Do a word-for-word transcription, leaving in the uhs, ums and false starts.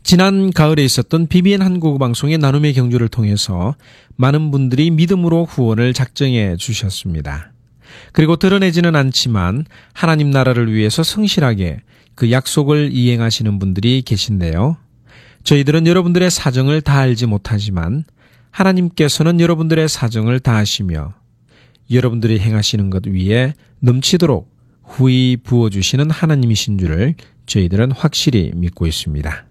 지난 가을에 있었던 비비엔 한국어 방송의 나눔의 경주를 통해서 많은 분들이 믿음으로 후원을 작정해 주셨습니다. 그리고 드러내지는 않지만 하나님 나라를 위해서 성실하게 그 약속을 이행하시는 분들이 계신데요. 저희들은 여러분들의 사정을 다 알지 못하지만 하나님께서는 여러분들의 사정을 다 아시며 여러분들이 행하시는 것 위에 넘치도록 후히 부어주시는 하나님이신 줄을 저희들은 확실히 믿고 있습니다.